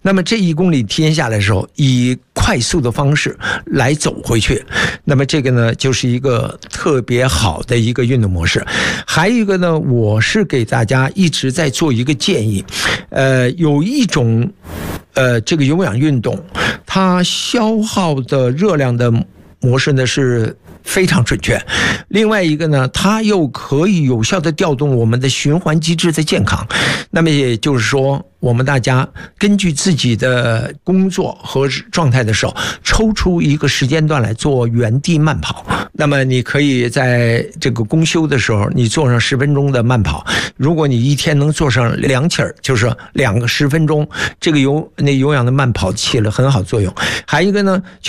那么这1公里体验下来的时候，以快速的方式来走回去，那么这个呢就是一个特别好的一个运动模式。还有一个呢，我是给大家一直在做一个建议，有一种这个有氧运动，它消耗的热量的模式呢是非常准确，另外一个呢，它又可以有效的调动我们的循环机制的健康。那么也就是说，我们大家根据自己的工作和状态的时候，抽出一个时间段来做原地慢跑。那么你可以在这个公休的时候，你做上10分钟的慢跑。如果你一天能做上2起，就是2个10分钟，这个有氧的慢跑起了很好作用。还有一个呢，